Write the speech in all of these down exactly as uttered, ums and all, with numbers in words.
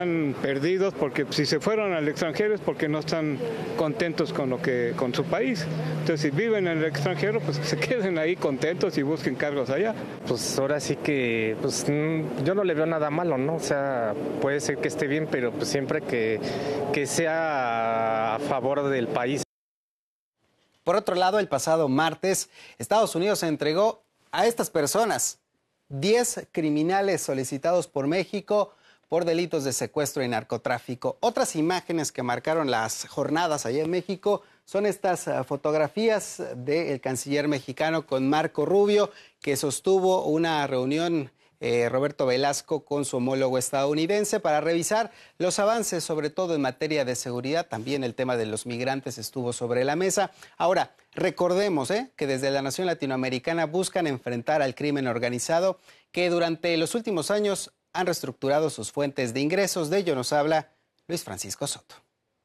Están perdidos porque si se fueron al extranjero es porque no están contentos con lo que con su país. Entonces, si viven en el extranjero, pues se queden ahí contentos y busquen cargos allá. Pues ahora sí que pues yo no le veo nada malo, ¿no? O sea, puede ser que esté bien, pero pues siempre que, que sea a favor del país. Por otro lado, el pasado martes, Estados Unidos entregó a estas personas diez criminales solicitados por México por delitos de secuestro y narcotráfico. Otras imágenes que marcaron las jornadas allá en México son estas uh, fotografías del canciller mexicano con Marco Rubio, que sostuvo una reunión, eh, Roberto Velasco, con su homólogo estadounidense para revisar los avances, sobre todo en materia de seguridad. También el tema de los migrantes estuvo sobre la mesa. Ahora, recordemos eh, que desde la nación latinoamericana buscan enfrentar al crimen organizado que durante los últimos años han reestructurado sus fuentes de ingresos. De ello nos habla Luis Francisco Soto.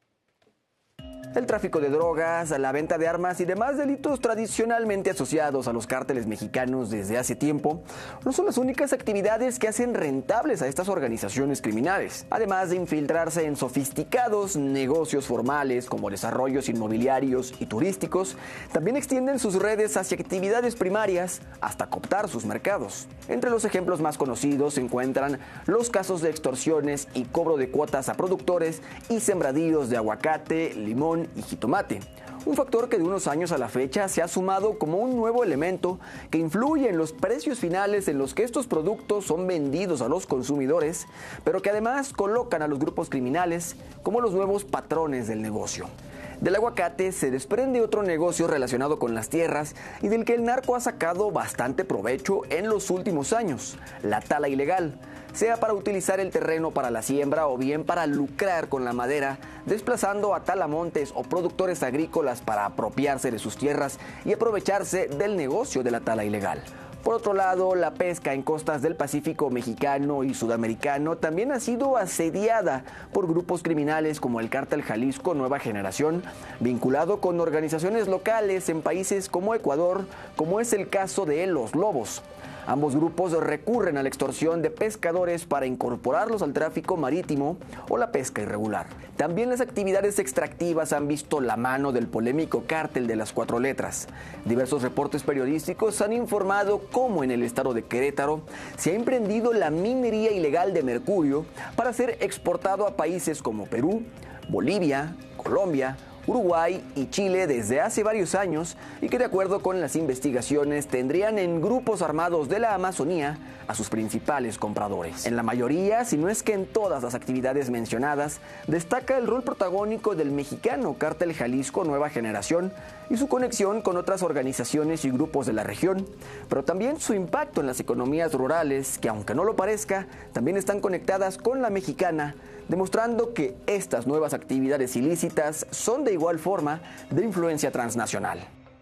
El tráfico de drogas, la venta de armas y demás delitos tradicionalmente asociados a los cárteles mexicanos desde hace tiempo no son las únicas actividades que hacen rentables a estas organizaciones criminales. Además de infiltrarse en sofisticados negocios formales como desarrollos inmobiliarios y turísticos, también extienden sus redes hacia actividades primarias hasta cooptar sus mercados. Entre los ejemplos más conocidos se encuentran los casos de extorsiones y cobro de cuotas a productores y sembradíos de aguacate, limón y jitomate. Un factor que de unos años a la fecha se ha sumado como un nuevo elemento que influye en los precios finales en los que estos productos son vendidos a los consumidores, pero que además colocan a los grupos criminales como los nuevos patrones del negocio. Del aguacate se desprende otro negocio relacionado con las tierras y del que el narco ha sacado bastante provecho en los últimos años: la tala ilegal, sea para utilizar el terreno para la siembra o bien para lucrar con la madera, desplazando a talamontes o productores agrícolas para apropiarse de sus tierras y aprovecharse del negocio de la tala ilegal. Por otro lado, la pesca en costas del Pacífico mexicano y sudamericano también ha sido asediada por grupos criminales como el Cártel Jalisco Nueva Generación, vinculado con organizaciones locales en países como Ecuador, como es el caso de Los Lobos. Ambos grupos recurren a la extorsión de pescadores para incorporarlos al tráfico marítimo o la pesca irregular. También las actividades extractivas han visto la mano del polémico cártel de las cuatro letras. Diversos reportes periodísticos han informado cómo en el estado de Querétaro se ha emprendido la minería ilegal de mercurio para ser exportado a países como Perú, Bolivia, Colombia, Uruguay y Chile desde hace varios años, y que de acuerdo con las investigaciones tendrían en grupos armados de la Amazonía a sus principales compradores. En la mayoría, si no es que en todas las actividades mencionadas, destaca el rol protagónico del mexicano Cártel Jalisco Nueva Generación y su conexión con otras organizaciones y grupos de la región, pero también su impacto en las economías rurales que, aunque no lo parezca, también están conectadas con la mexicana, demostrando que estas nuevas actividades ilícitas son de igual forma de influencia transnacional.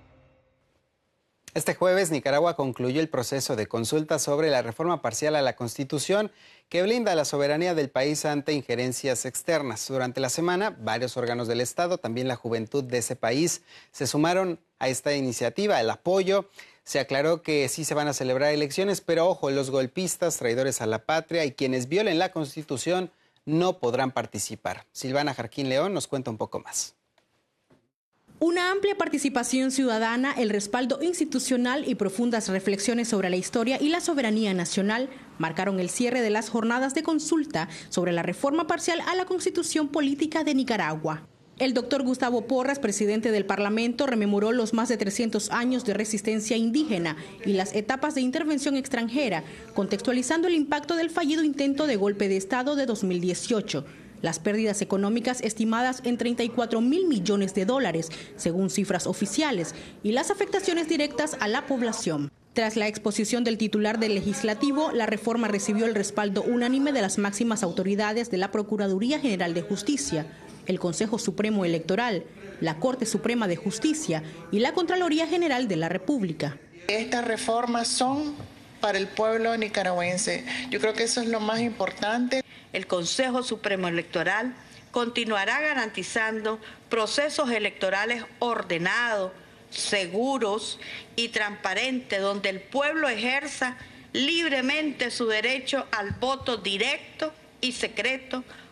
Este jueves, Nicaragua concluyó el proceso de consulta sobre la reforma parcial a la Constitución que blinda la soberanía del país ante injerencias externas. Durante la semana, varios órganos del Estado, también la juventud de ese país, se sumaron a esta iniciativa. El apoyo, se aclaró que sí se van a celebrar elecciones, pero ojo, los golpistas, traidores a la patria y quienes violen la Constitución no podrán participar. Silvana Jarquín León nos cuenta un poco más. Una amplia participación ciudadana, el respaldo institucional y profundas reflexiones sobre la historia y la soberanía nacional marcaron el cierre de las jornadas de consulta sobre la reforma parcial a la Constitución Política de Nicaragua. El doctor Gustavo Porras, presidente del Parlamento, rememoró los más de trescientos años de resistencia indígena y las etapas de intervención extranjera, contextualizando el impacto del fallido intento de golpe de Estado de dos mil dieciocho. Las pérdidas económicas estimadas en treinta y cuatro mil millones de dólares, según cifras oficiales, y las afectaciones directas a la población. Tras la exposición del titular del Legislativo, la reforma recibió el respaldo unánime de las máximas autoridades de la Procuraduría General de Justicia, el Consejo Supremo Electoral, la Corte Suprema de Justicia y la Contraloría General de la República. Estas reformas son para el pueblo nicaragüense. Yo creo que eso es lo más importante. El Consejo Supremo Electoral continuará garantizando procesos electorales ordenados, seguros y transparentes, donde el pueblo ejerza libremente su derecho al voto directo y secreto